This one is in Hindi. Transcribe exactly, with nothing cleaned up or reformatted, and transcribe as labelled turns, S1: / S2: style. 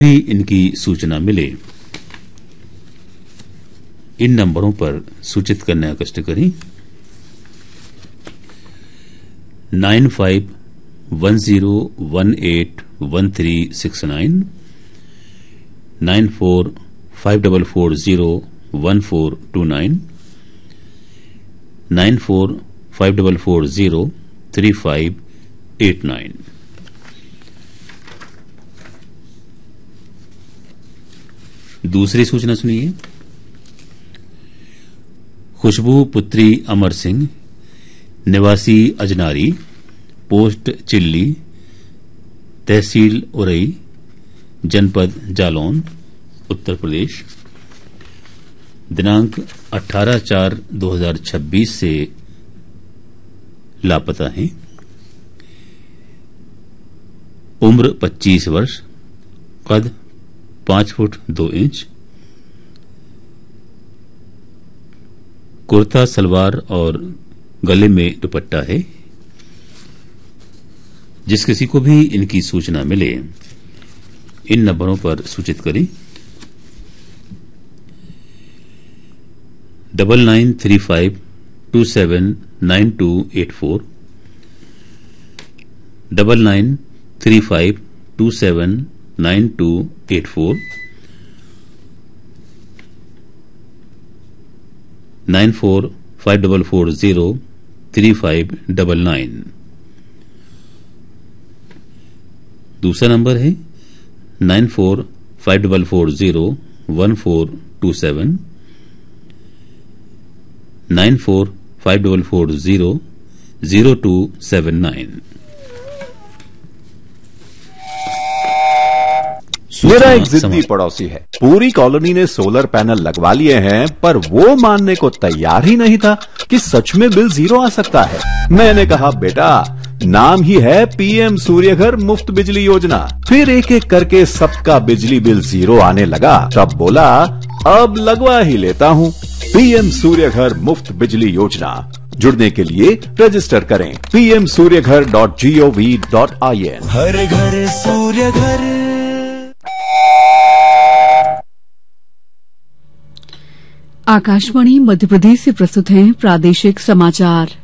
S1: भी इनकी सूचना मिले इन नंबरों पर सूचित करने का कष्ट करें। Nine five one zero one eight one three six nine, nine four five double four zero one four to nine, nine four five double four zero three five eight nine. दूसरी सूचना सुनिए। खुशबू पुत्री अमर सिंह, निवासी अजनारी, पोस्ट चिल्ली, तहसील उरई, जनपद जालौन, उत्तर प्रदेश, दिनांक अठारह चार दो हजार छब्बीस से लापता हैं। उम्र पच्चीस वर्ष, कद पांच फुट दो इंच, कुर्ता सलवार और गले में दुपट्टा है। जिस किसी को भी इनकी सूचना मिले इन नंबरों पर सूचित करें। Double nine three five to seven nine to eight four, double nine three five to seven nine to eight four, nine four five double four zero three five double nine. दूसरा नंबर है nine four five double four zero one four to seven, nine four five double four zero zero to seven nine.
S2: मेरा एक जिद्दी पड़ोसी है, पूरी कॉलोनी ने सोलर पैनल लगवा लिए हैं, पर वो मानने को तैयार ही नहीं था कि सच में बिल जीरो आ सकता है। मैंने कहा बेटा, नाम ही है पीएम सूर्यघर मुफ्त बिजली योजना। फिर एक एक करके सबका बिजली बिल जीरो आने लगा। तब बोला अब लगवा ही लेता हूँ। पीएम सूर्यघर मुफ्त बिजली योजना, जुड़ने के लिए रजिस्टर करें P M Surya Ghar dot G O V dot I N.
S3: हर घर सूर्यघर।
S4: आकाशवाणी मध्य प्रदेश से प्रस्तुत हैं प्रादेशिक समाचार।